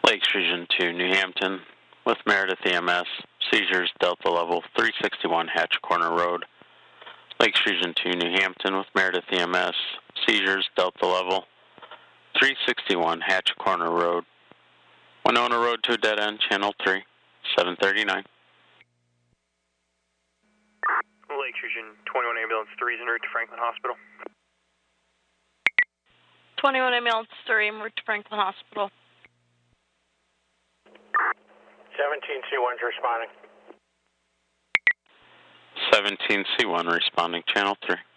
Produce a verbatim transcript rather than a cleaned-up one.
Lakes Region two, New Hampton, with Meredith E M S, seizures Delta level three sixty-one Hatch Corner Road. Lakes Region two, New Hampton, with Meredith E M S, seizures Delta level three sixty-one Hatch Corner Road. Winona Road to a dead end, Channel three, seven thirty-nine. Lakes Region twenty-one Ambulance three is en route to Franklin Hospital. twenty-one Ambulance three en route to Franklin Hospital. seventeen C one is responding. seventeen C one responding, Channel three.